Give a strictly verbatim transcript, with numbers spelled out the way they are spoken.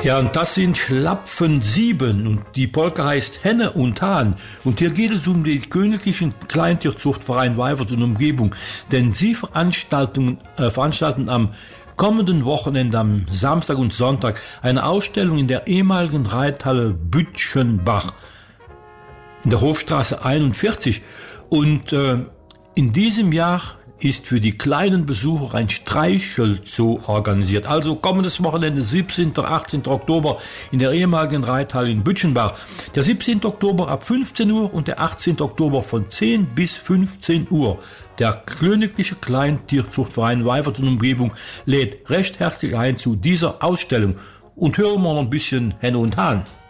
Ja, und das sind Schlapfen sieben und die Polka heißt Henne und Hahn. Und hier geht es um den Königlichen Kleintierzuchtverein Weifert und Umgebung, denn sie veranstalten, äh, veranstalten am kommenden Wochenende, am Samstag und Sonntag, eine Ausstellung in der ehemaligen Reithalle Bütchenbach in der Hofstraße einundvierzig. Und äh, in diesem Jahr ist für die kleinen Besucher ein Streichelzoo organisiert. Also kommendes Wochenende, siebzehnten und achtzehnten Oktober in der ehemaligen Reithalle in Bütchenbach. Der siebzehnten Oktober ab fünfzehn Uhr und der achtzehnten Oktober von zehn bis fünfzehn Uhr. Der Königliche Kleintierzuchtverein Weifert und Umgebung lädt recht herzlich ein zu dieser Ausstellung. Und hören wir noch ein bisschen Henne und Hahn.